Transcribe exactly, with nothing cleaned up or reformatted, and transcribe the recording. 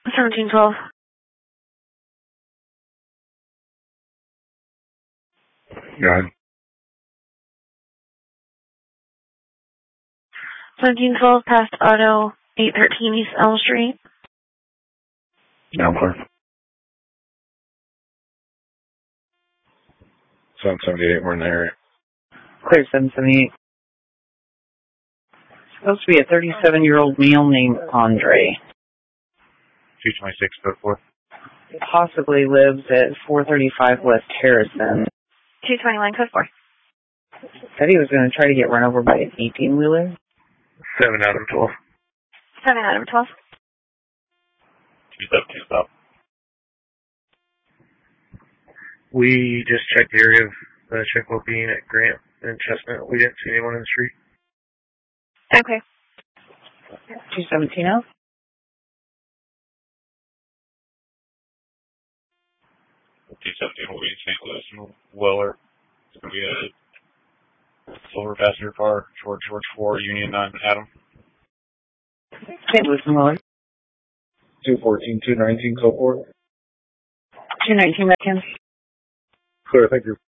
seventeen twelve. Go ahead. seventeen twelve past auto eight thirteen East Elm Street. Yeah, I'm clear. seven seventy-eight, we're in the area. Clear seven seventy-eight. Supposed to be a thirty-seven-year-old male named Andre. two twenty-six, foot four. Possibly lives at four thirty-five West Harrison. two twenty-one, code four. Said he was going to try to get run over by an eighteen-wheeler. seven out of twelve. seven out of twelve. Two stop, two stop. We just checked the area of the check well being at Grant and Chestnut. We didn't see anyone in the street. Okay. two seventeen oh. two seventeen will be in Saint Louis and Weller. It's going to be a silver passenger car, George George four, Union nine, Adam. Saint Louis and Weller. two fourteen, two nineteen, code four. two nineteen, Redkins. Clear, thank you.